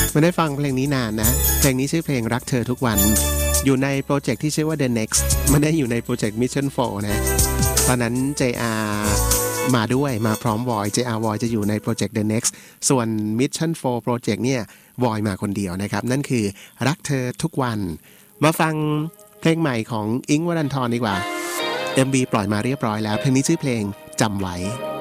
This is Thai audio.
ไม่ได้ฟังเพลงนี้นานนะเพลงนี้ชื่อเพลงรักเธอทุกวันอยู่ในโปรเจกต์ที่ชื่อว่า The Next ไม่ได้อยู่ในโปรเจกต์ Mission 4 นะตอนนั้น JR มาด้วยมาพร้อม Void JR Void จะอยู่ในโปรเจกต์ The Next ส่วน Mission 4 โปรเจกต์เนี่ย Void มาคนเดียวนะครับนั่นคือรักเธอทุกวันมาฟังเพลงใหม่ของอิงค์วรันธรดีกว่า MV ปล่อยมาเรียบร้อยแล้วเพลงนี้ชื่อเพลงจำไว้